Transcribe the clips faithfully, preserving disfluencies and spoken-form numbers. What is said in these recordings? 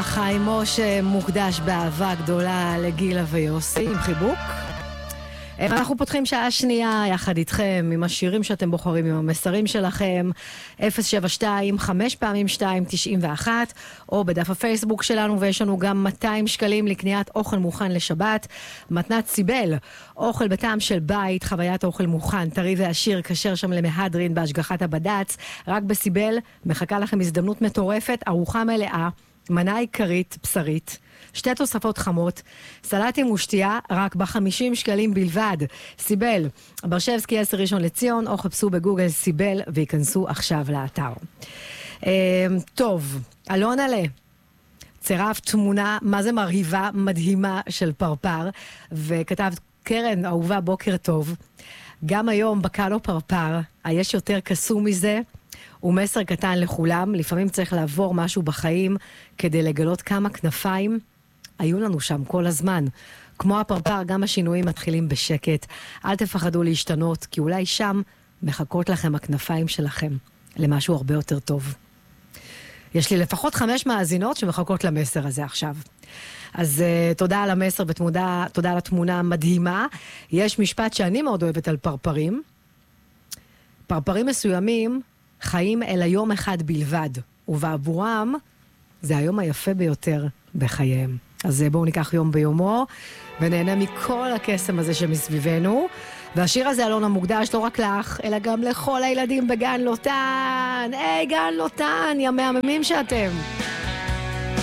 חיים משה מוקדש באהבה גדולה לגילה ויוסי, עם חיבוק. אנחנו פותחים שעה שנייה יחד איתכם, עם השירים שאתם בוחרים, עם המסרים שלכם, אפס שבע שתיים חמש פעמים שתיים תשעים ואחת, או בדף הפייסבוק שלנו, ויש לנו גם מאתיים שקלים לקניית אוכל מוכן לשבת, מתנת סיבל, אוכל בטעם של בית, חוויית אוכל מוכן, טרי ועשיר, כשר שם למהדרין בהשגחת הבד"ץ, רק בסיבל, מחכה לכם הזדמנות מטורפת, ארוחה מלאה, מנה עיקרית, בשרית, שתי תוספות חמות, סלטים ושתייה, רק ב-חמישים שקלים בלבד. סיבל, ברשבסקי עשר ראשון לציון, או חפשו בגוגל סיבל ויכנסו עכשיו לאתר. אה, טוב, אלון עלה, צירף תמונה, מה זה מרהיבה, מדהימה של פרפר, וכתב, קרן, אהובה, בוקר טוב. גם היום בקלו פרפר, יש יותר קסום מזה, הוא מסר קטן לכולם, לפעמים צריך לעבור משהו בחיים כדי לגלות כמה כנפיים היו לנו שם כל הזמן. כמו הפרפר, גם השינויים מתחילים בשקט. אל תפחדו להשתנות, כי אולי שם מחכות לכם הכנפיים שלכם למשהו הרבה יותר טוב. יש לי לפחות חמש מאזינות שמחכות למסר הזה עכשיו. אז uh, תודה על המסר ותמודה, תודה על התמונה המדהימה. יש משפט שאני מאוד אוהבת על פרפרים. פרפרים מסוימים חיים אל היום אחד בלבד, ובעבורם זה היום היפה ביותר בחייהם. אז בואו ניקח יום ביומו, ונהנה מכל הקסם הזה שמסביבנו. והשיר הזה, אלונה, מוקדש לא רק לך, אלא גם לכל הילדים בגן לוטן. היי, גן לוטן, יא מהממים שאתם.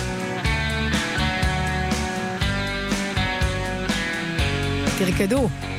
תרקדו.